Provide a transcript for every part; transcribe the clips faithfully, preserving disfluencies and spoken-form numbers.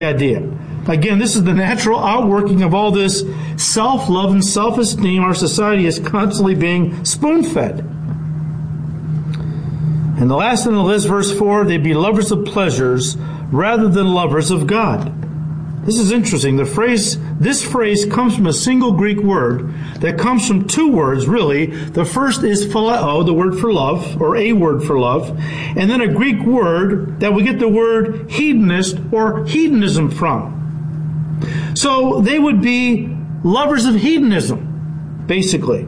idea. Again, this is the natural outworking of all this self-love and self-esteem our society is constantly being spoon-fed. And the last on the list, verse four, they be lovers of pleasures rather than lovers of God. This is interesting. The phrase, this phrase comes from a single Greek word that comes from two words, really. The first is phileo, the word for love, or a word for love, and then a Greek word that we get the word hedonist or hedonism from. So they would be lovers of hedonism, basically.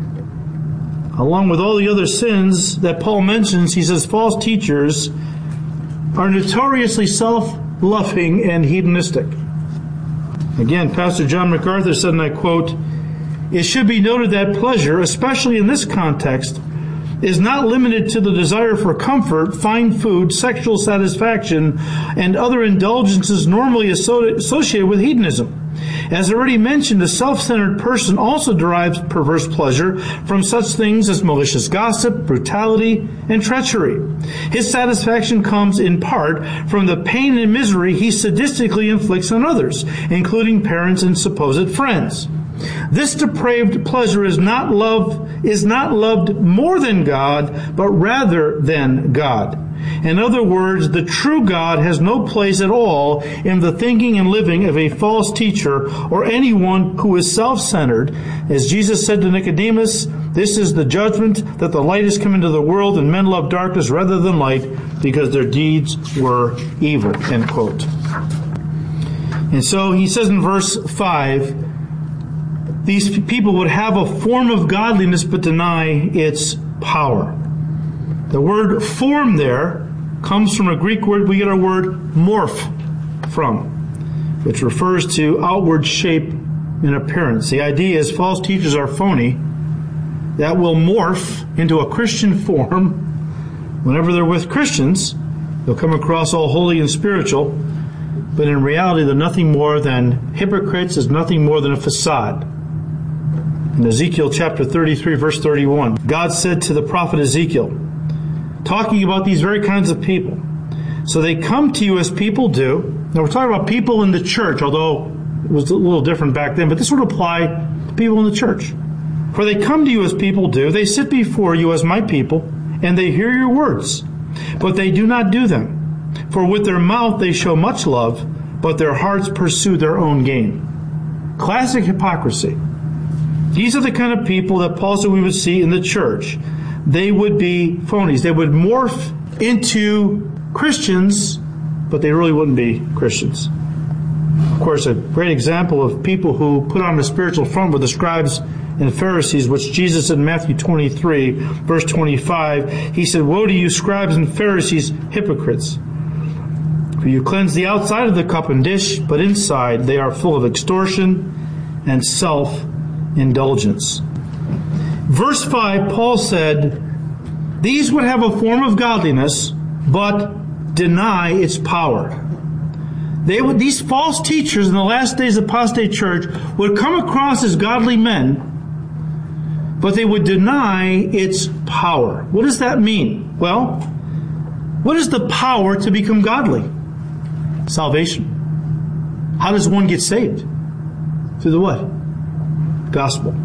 Along with all the other sins that Paul mentions, he says false teachers are notoriously self-loving and hedonistic. Again, Pastor John MacArthur said, and I quote, "It should be noted that pleasure, especially in this context, is not limited to the desire for comfort, fine food, sexual satisfaction, and other indulgences normally associated with hedonism. As already mentioned, a self-centered person also derives perverse pleasure from such things as malicious gossip, brutality, and treachery. His satisfaction comes in part from the pain and misery he sadistically inflicts on others, including parents and supposed friends. This depraved pleasure is not love, is not loved more than God, but rather than God. In other words, the true God has no place at all in the thinking and living of a false teacher or anyone who is self-centered. As Jesus said to Nicodemus, this is the judgment, that the light has come into the world and men love darkness rather than light because their deeds were evil." End quote. And so he says in verse five, these people would have a form of godliness but deny its power. The word form there comes from a Greek word we get our word morph from, which refers to outward shape and appearance. The idea is false teachers are phony that will morph into a Christian form. Whenever they're with Christians, they'll come across all holy and spiritual, but in reality they're nothing more than hypocrites, is nothing more than a facade. In Ezekiel chapter thirty-three, verse thirty-one, God said to the prophet Ezekiel, talking about these very kinds of people, "So they come to you as people do." Now we're talking about people in the church, although it was a little different back then, but this would apply to people in the church. "For they come to you as people do, they sit before you as my people, and they hear your words, but they do not do them. For with their mouth they show much love, but their hearts pursue their own gain." Classic hypocrisy. These are the kind of people that Paul said we would see in the church. They would be phonies. They would morph into Christians, but they really wouldn't be Christians. Of course, a great example of people who put on a spiritual front were the scribes and Pharisees, which Jesus said in Matthew twenty-three, verse twenty-five, he said, "Woe to you, scribes and Pharisees, hypocrites! For you cleanse the outside of the cup and dish, but inside they are full of extortion and self-indulgence." Verse five, Paul said, these would have a form of godliness, but deny its power. They would, these false teachers in the last days of apostate church would come across as godly men, but they would deny its power. What does that mean? Well, what is the power to become godly? Salvation. How does one get saved? Through the what? Gospel.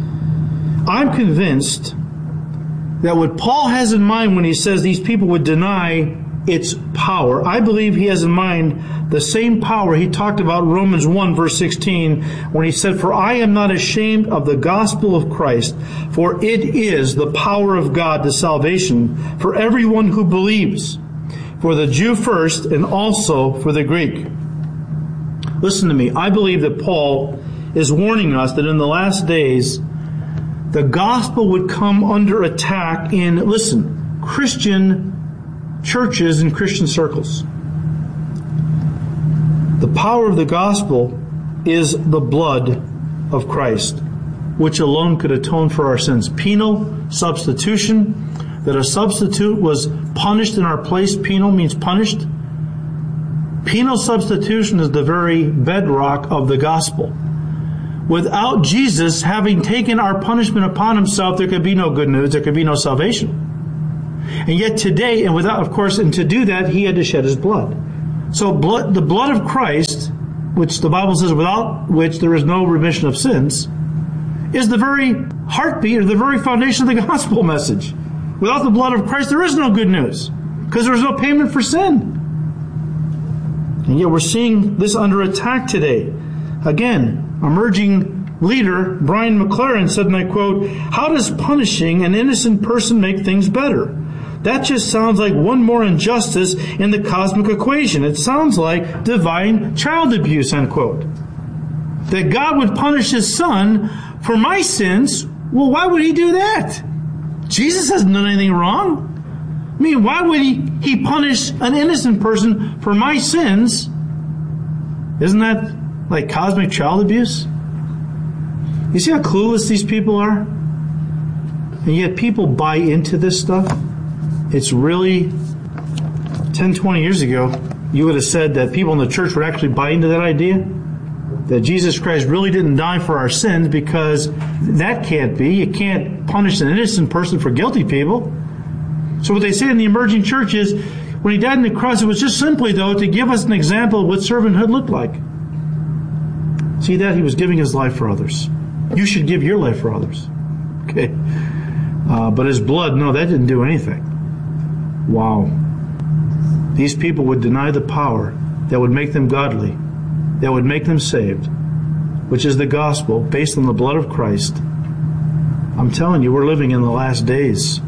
I'm convinced that what Paul has in mind when he says these people would deny its power, I believe he has in mind the same power he talked about in Romans one, verse sixteen, when he said, "For I am not ashamed of the gospel of Christ, for it is the power of God to salvation for everyone who believes, for the Jew first and also for the Greek." Listen to me. I believe that Paul is warning us that in the last days, the gospel would come under attack in, listen, Christian churches and Christian circles. The power of the gospel is the blood of Christ, which alone could atone for our sins. Penal substitution, that a substitute was punished in our place. Penal means punished. Penal substitution is the very bedrock of the gospel. Without Jesus having taken our punishment upon himself, there could be no good news, there could be no salvation. And yet today, and without, of course, and to do that, he had to shed his blood. So blood, the blood of Christ, which the Bible says without which there is no remission of sins, is the very heartbeat or the very foundation of the gospel message. Without the blood of Christ, there is no good news, because there is no payment for sin. And yet we're seeing this under attack today. Again, emerging leader Brian McLaren said, and I quote, "How does punishing an innocent person make things better? That just sounds like one more injustice in the cosmic equation. It sounds like divine child abuse," unquote. That God would punish His Son for my sins, well, why would He do that? Jesus hasn't done anything wrong. I mean, why would He, he punish an innocent person for my sins? Isn't that like cosmic child abuse? You see how clueless these people are? And yet people buy into this stuff. It's really, ten, twenty years ago, you would have said that people in the church would actually buy into that idea. That Jesus Christ really didn't die for our sins, because that can't be. You can't punish an innocent person for guilty people. So what they say in the emerging church is, when He died on the cross, it was just simply, though, to give us an example of what servanthood looked like. See that? He was giving His life for others. You should give your life for others. Okay? Uh, but His blood, no, that didn't do anything. Wow. These people would deny the power that would make them godly, that would make them saved, which is the gospel based on the blood of Christ. I'm telling you, we're living in the last days.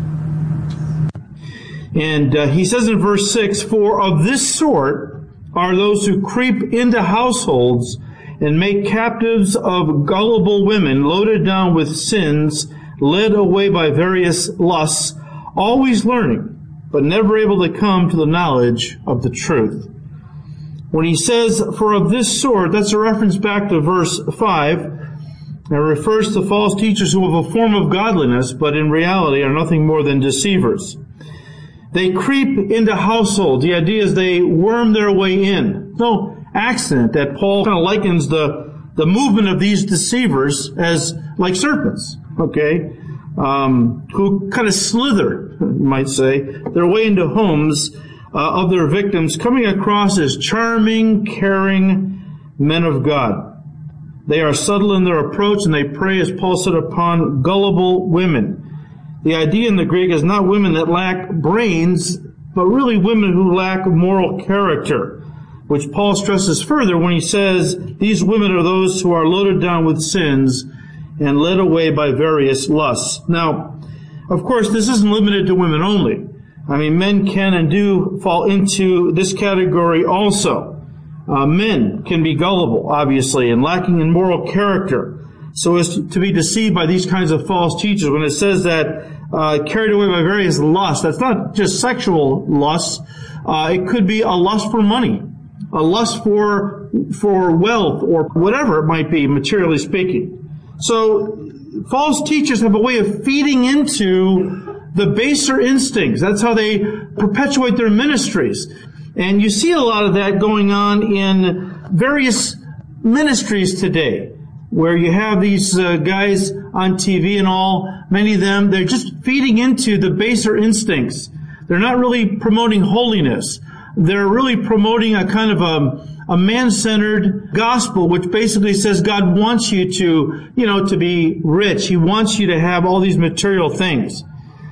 And uh, he says in verse six, "For of this sort are those who creep into households and make captives of gullible women, loaded down with sins, led away by various lusts, always learning, but never able to come to the knowledge of the truth." When he says, "for of this sort," that's a reference back to verse five. It refers to false teachers who have a form of godliness, but in reality are nothing more than deceivers. They creep into households. The idea is they worm their way in. No accident that Paul kind of likens the, the movement of these deceivers as like serpents, okay, um, who kind of slither, you might say, their way into homes uh, of their victims, coming across as charming, caring men of God. They are subtle in their approach, and they prey, as Paul said, upon gullible women. The idea in the Greek is not women that lack brains, but really women who lack moral character, which Paul stresses further when he says, these women are those who are loaded down with sins and led away by various lusts. Now, of course, this isn't limited to women only. I mean, men can and do fall into this category also. Uh, men can be gullible, obviously, and lacking in moral character, so as to be deceived by these kinds of false teachers. When it says that uh, carried away by various lusts, that's not just sexual lusts. Uh, it could be a lust for money, a lust for for wealth, or whatever it might be, materially speaking. So false teachers have a way of feeding into the baser instincts. That's how they perpetuate their ministries. And you see a lot of that going on in various ministries today, where you have these uh, guys on T V and all, many of them, they're just feeding into the baser instincts. They're not really promoting holiness. They're really promoting a kind of a, a man-centered gospel, which basically says God wants you to, you know, to be rich. He wants you to have all these material things.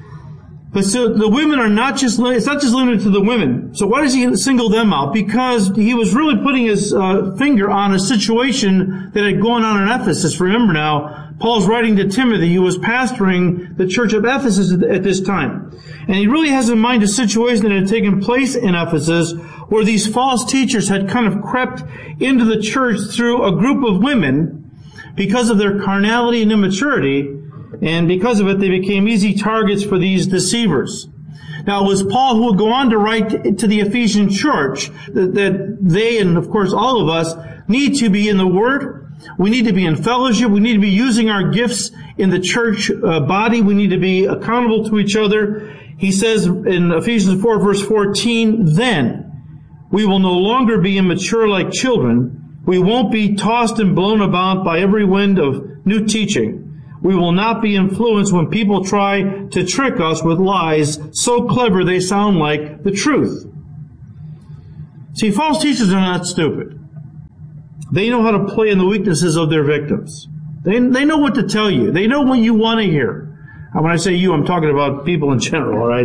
But so the women are not just, it's not just limited to the women. So why does he single them out? Because he was really putting his uh, finger on a situation that had gone on in Ephesus. Remember now, Paul's writing to Timothy, who was pastoring the church of Ephesus at this time. And he really has in mind a situation that had taken place in Ephesus where these false teachers had kind of crept into the church through a group of women because of their carnality and immaturity. And because of it, they became easy targets for these deceivers. Now, it was Paul who would go on to write to the Ephesian church that, that they, and of course all of us, need to be in the Word. We need to be in fellowship. We need to be using our gifts in the church uh, body. We need to be accountable to each other. He says in Ephesians four, verse fourteen, then we will no longer be immature like children. We won't be tossed and blown about by every wind of new teaching. We will not be influenced when people try to trick us with lies so clever they sound like the truth. See, false teachers are not stupid. They know how to play in the weaknesses of their victims. They, they know what to tell you. They know what you want to hear. And when I say you, I'm talking about people in general, all right?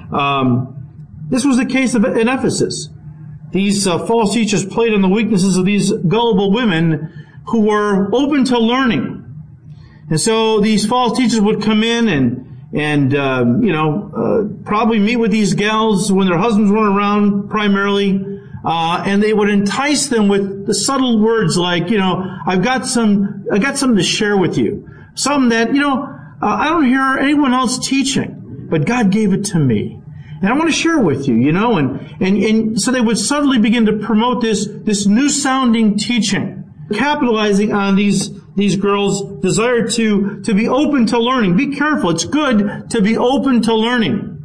Um, this was the case of, in Ephesus. These uh, false teachers played on the weaknesses of these gullible women who were open to learning. And so these false teachers would come in and and, uh, you know, uh, probably meet with these gals when their husbands weren't around primarily. Uh, and they would entice them with the subtle words like, you know, I've got some, I got something to share with you. Something that, you know, uh, I don't hear anyone else teaching, but God gave it to me. And I want to share with you, you know, and, and, and so they would subtly begin to promote this, this new sounding teaching, capitalizing on these, these girls' desire to, to be open to learning. Be careful. It's good to be open to learning.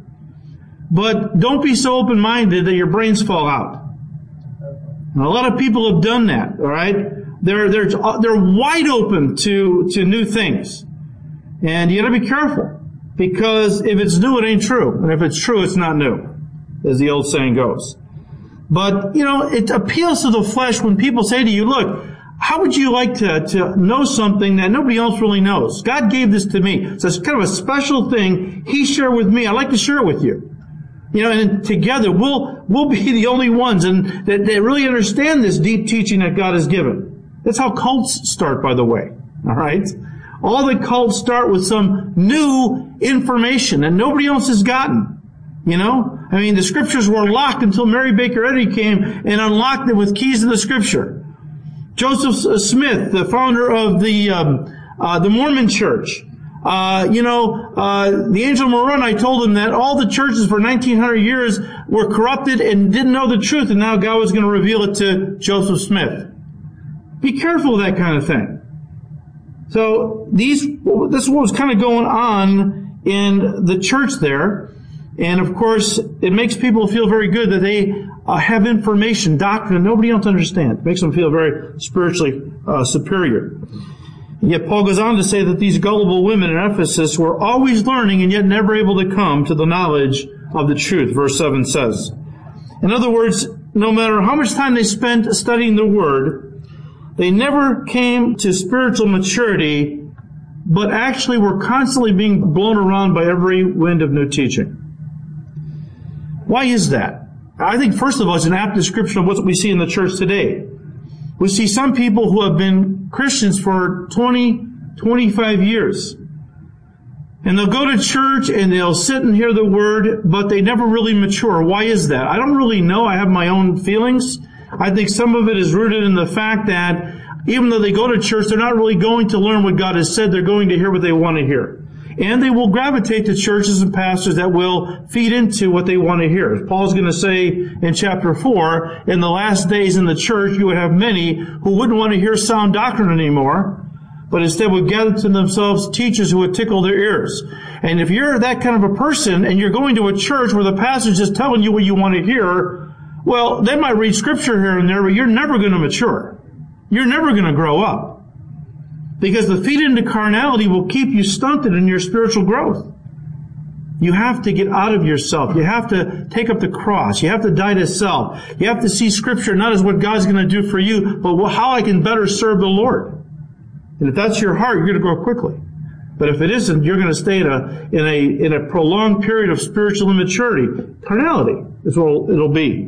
But don't be so open-minded that your brains fall out. And a lot of people have done that, all right? They're, they're, they're wide open to, to new things. And you gotta be careful. Because if it's new, it ain't true. And if it's true, it's not new. As the old saying goes. But, you know, it appeals to the flesh when people say to you, look, how would you like to, to know something that nobody else really knows? God gave this to me. So it's kind of a special thing He shared with me. I'd like to share it with you. You know, and together we'll, we'll be the only ones and that, that really understand this deep teaching that God has given. That's how cults start, by the way. All right? All the cults start with some new information that nobody else has gotten. You know? I mean, the scriptures were locked until Mary Baker Eddy came and unlocked them with keys to the scripture. Joseph Smith, the founder of the, um, uh, the Mormon Church, Uh, you know, uh, the Angel Moroni told him that all the churches for nineteen hundred years were corrupted and didn't know the truth, and now God was going to reveal it to Joseph Smith. Be careful of that kind of thing. So these, this is what was kind of going on in the church there. And of course, it makes people feel very good that they uh, have information, doctrine that nobody else understands. It makes them feel very spiritually uh, superior. Yet Paul goes on to say that these gullible women in Ephesus were always learning and yet never able to come to the knowledge of the truth, verse seven says. In other words, no matter how much time they spent studying the Word, they never came to spiritual maturity, but actually were constantly being blown around by every wind of new teaching. Why is that? I think, first of all, it's an apt description of what we see in the church today. We see some people who have been Christians for twenty, twenty-five years. And they'll go to church and they'll sit and hear the Word, but they never really mature. Why is that? I don't really know. I have my own feelings. I think some of it is rooted in the fact that even though they go to church, they're not really going to learn what God has said. They're going to hear what they want to hear. And they will gravitate to churches and pastors that will feed into what they want to hear. Paul's going to say in chapter four, in the last days in the church, you would have many who wouldn't want to hear sound doctrine anymore, but instead would gather to themselves teachers who would tickle their ears. And if you're that kind of a person and you're going to a church where the pastor's just telling you what you want to hear, well, they might read scripture here and there, but you're never going to mature. You're never going to grow up. Because the feed into carnality will keep you stunted in your spiritual growth. You have to get out of yourself. You have to take up the cross. You have to die to self. You have to see Scripture not as what God's going to do for you, but how I can better serve the Lord. And if that's your heart, you're going to grow quickly. But if it isn't, you're going to stay in a in a in a prolonged period of spiritual immaturity. Carnality is what it'll be.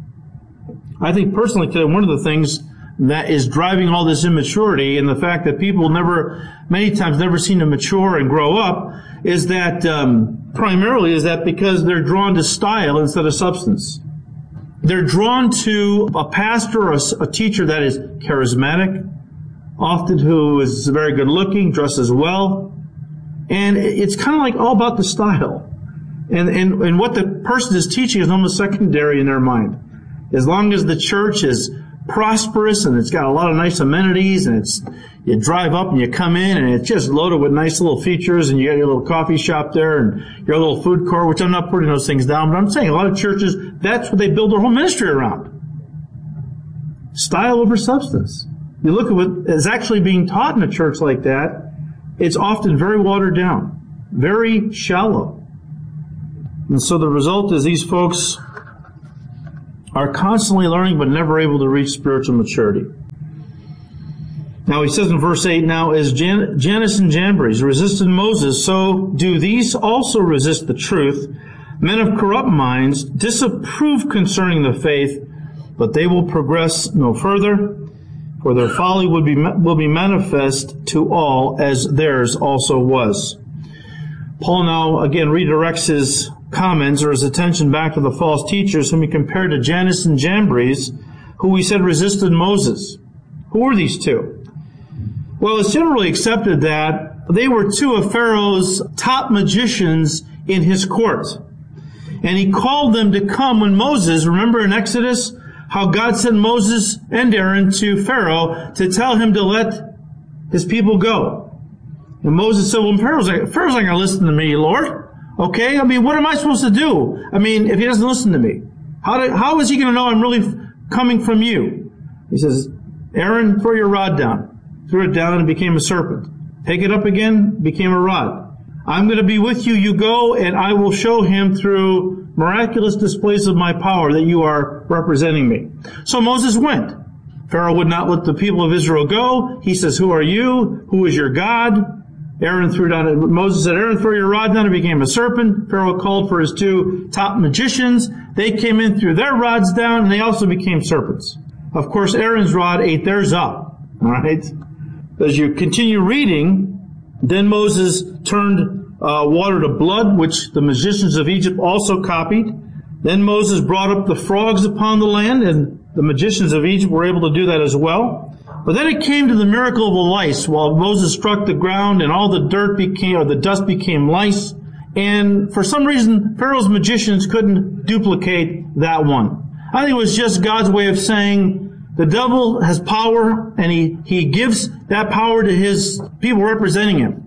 I think personally today, one of the things that is driving all this immaturity and the fact that people never, many times never seem to mature and grow up is that, um, primarily is that because they're drawn to style instead of substance. They're drawn to a pastor or a, a teacher that is charismatic, often who is very good looking, dresses well, and it's kind of like all about the style. And, and, and what the person is teaching is almost secondary in their mind. As long as the church is prosperous and it's got a lot of nice amenities and it's, you drive up and you come in and it's just loaded with nice little features and you got your little coffee shop there and your little food court, which I'm not putting those things down, but I'm saying a lot of churches, that's what they build their whole ministry around. Style over substance. You look at what is actually being taught in a church like that, it's often very watered down, very shallow. And so the result is these folks are constantly learning but never able to reach spiritual maturity. Now he says in verse eight, now as Jan- Jannes and Jambres resisted Moses, so do these also resist the truth. Men of corrupt minds disapprove concerning the faith, but they will progress no further, for their folly would be, will be manifest to all, as theirs also was. Paul now again redirects his comments or his attention back to the false teachers whom he compared to Jannes and Jambres, who he said resisted Moses. Who were these two? Well, it's generally accepted that they were two of Pharaoh's top magicians in his court. And he called them to come when Moses, remember in Exodus, how God sent Moses and Aaron to Pharaoh to tell him to let his people go. And Moses said, well, Pharaoh's like, Pharaoh's not going to listen to me, Lord. Okay? I mean, what am I supposed to do? I mean, if he doesn't listen to me, how do, how is he going to know I'm really coming from you? He says, Aaron, throw your rod down. Threw it down and it became a serpent. Take it up again, became a rod. I'm going to be with you, you go, and I will show him through miraculous displays of my power that you are representing me. So Moses went. Pharaoh would not let the people of Israel go. He says, who are you? Who is your God? Aaron threw down, Moses said, Aaron, throw your rod down. It became a serpent. Pharaoh called for his two top magicians. They came in, threw their rods down, and they also became serpents. Of course, Aaron's rod ate theirs up. All right? As you continue reading, then Moses turned uh, water to blood, which the magicians of Egypt also copied. Then Moses brought up the frogs upon the land, and the magicians of Egypt were able to do that as well. But then it came to the miracle of the lice, while Moses struck the ground and all the dirt became, or the dust became lice. And for some reason, Pharaoh's magicians couldn't duplicate that one. I think it was just God's way of saying, the devil has power, and he, he gives that power to his people representing him.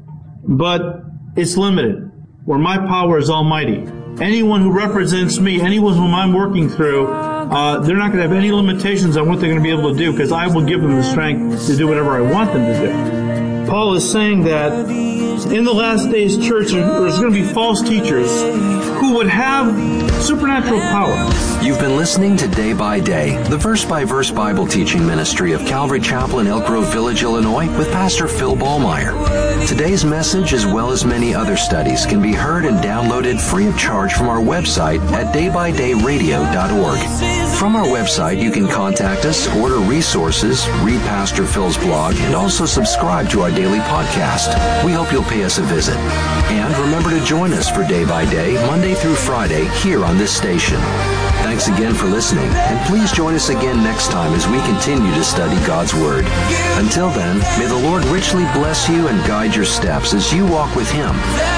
But it's limited, where my power is almighty. Anyone who represents me, anyone whom I'm working through, uh, they're not going to have any limitations on what they're going to be able to do, because I will give them the strength to do whatever I want them to do. Paul is saying that in the last days church, there's going to be false teachers who would have supernatural power. You've been listening to Day by Day, the verse-by-verse Bible teaching ministry of Calvary Chapel in Elk Grove Village, Illinois, with Pastor Phil Ballmeyer. Today's message, as well as many other studies, can be heard and downloaded free of charge from our website at day by day radio dot org. From our website, you can contact us, order resources, read Pastor Phil's blog, and also subscribe to our daily podcast. We hope you'll pay us a visit. And remember to join us for Day by Day, Monday through Friday, here on this station. Thanks again for listening, and please join us again next time as we continue to study God's Word. Until then, may the Lord richly bless you and guide your steps as you walk with Him.